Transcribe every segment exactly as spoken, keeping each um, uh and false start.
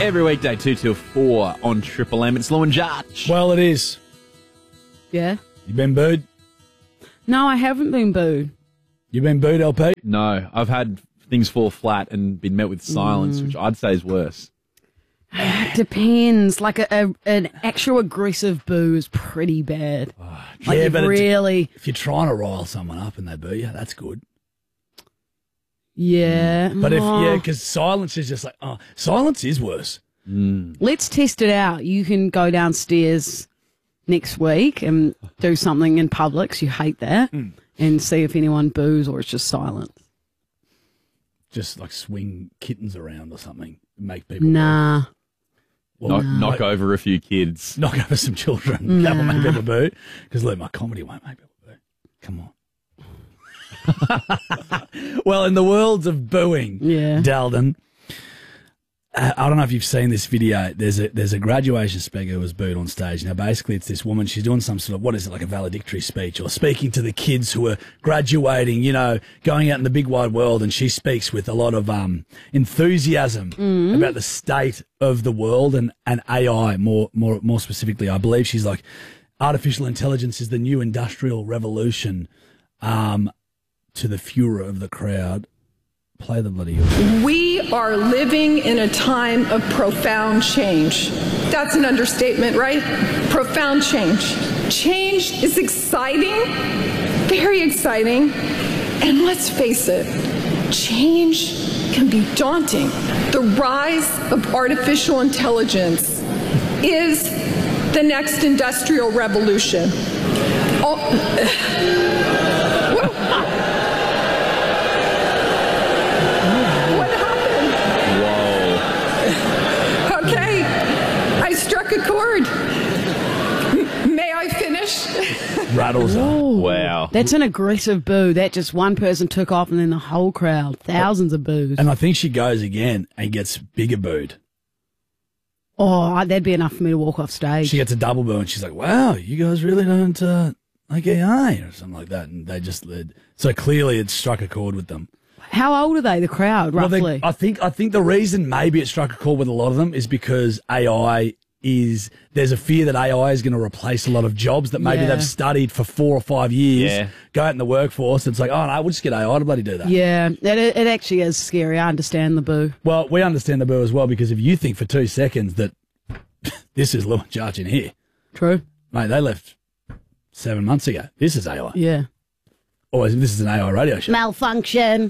Every weekday, two till four on Triple M. It's Lou and Judge. Well, it is. Yeah? You been booed? No, I haven't been booed. You been booed, L P? No, I've had things fall flat and been met with silence, Mm. which I'd say is worse. It depends. Like a, a an actual aggressive boo is pretty bad. Oh, like yeah, you've but it- really, If you're trying to rile someone up and they boo you, that's good. yeah. But if Oh. yeah, because silence is just like, oh, silence is worse. Let's test it out. You can go downstairs next week and do something in Publix. You hate that, and see if anyone boos or it's just silent. Just like swing kittens around or something, make people Nah. Well, Knock, no. knock over a few kids. knock over some children. That will make people boo. Because look, my comedy won't make people boo. Come on. Well, in the worlds of booing, Yeah. Dalden, uh, I don't know if you've seen this video. There's a there's a graduation speaker who was booed on stage. Now, basically, it's this woman. She's doing some sort of, what is it, like a valedictory speech or speaking to the kids who are graduating, you know, going out in the big wide world. And she speaks with a lot of um, enthusiasm about the state of the world and, and A I more, more, more specifically. I believe she's like, artificial intelligence is the new industrial revolution. Um, to the furor of the crowd. Play the bloody... We are living in a time of profound change. That's an understatement, right? Profound change. Change is exciting, very exciting, and let's face it, change can be daunting. The rise of artificial intelligence is the next industrial revolution. Oh, okay, I struck a chord. M- May I finish? Rattles up. Wow. That's an aggressive boo. That just one person took off and then the whole crowd, thousands of boos. And I think she goes again and gets bigger booed. Oh, that'd be enough for me to walk off stage. She gets a double boo and she's like, wow, you guys really don't uh, like A I or something like that. And they just led. So clearly it struck a chord with them. How old are they, the crowd, Well, roughly? they, I think I think the reason maybe it struck a chord with a lot of them is because A I is, there's a fear that A I is going to replace a lot of jobs that maybe Yeah. they've studied for four or five years, Yeah. go out in the workforce. It's like, oh no, we'll just get A I to bloody do that. yeah, it, it actually is scary. I understand the boo. Well, we understand the boo as well, because if you think for two seconds that this is Lou and Judge in here, True. mate, they left seven months ago. This is A I. Yeah. Or this is an A I radio show. Malfunction.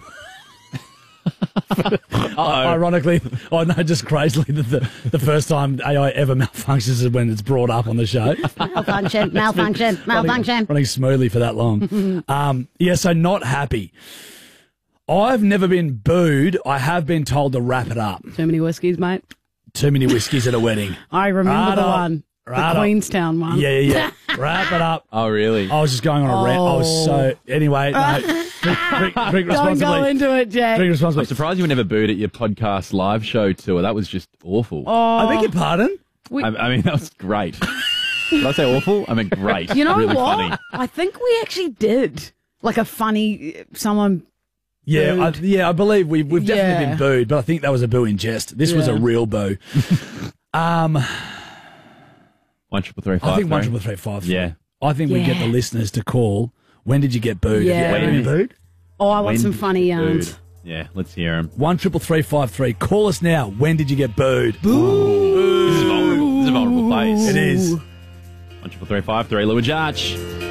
Ironically, oh no, just crazily that the, the first time A I ever malfunctions is when it's brought up on the show. Malfunction. Malfunction. Malfunction. Running smoothly for that long. um, yeah, so not happy. I've never been booed. I have been told to wrap it up. Too many whiskies, mate. Too many whiskies at a wedding. I remember Right the up. one. Right the up. Queenstown one. Yeah, yeah, yeah. Wrap it up. Oh, really? I was just going on a rant. I was so... Anyway, no. drink, drink, drink Don't responsibly. go into it, Jack. Drink I'm responsibly. surprised you were never booed at your podcast live show tour. That was just awful. I beg your pardon? We- I, I mean, that was great. Did I say awful? I meant great. You know really what? funny. I think we actually did. Like a funny, someone... Yeah, I, Booed. yeah, I believe we've, we've definitely Yeah. been booed, but I think that was a boo in jest. This was a Yeah. real boo. um, One triple three five. I think one three. triple three five. three. Yeah. I think we get the Yeah. listeners to call. When did you get booed? Yeah. Have you ever been When- booed? Oh, I want When some did funny you get yarns. booed? Yeah, let's hear him. One triple three five three. Call us now. When did you get booed? This is vulnerable. This is a vulnerable place. It is. One triple three five three. Lou and Judge.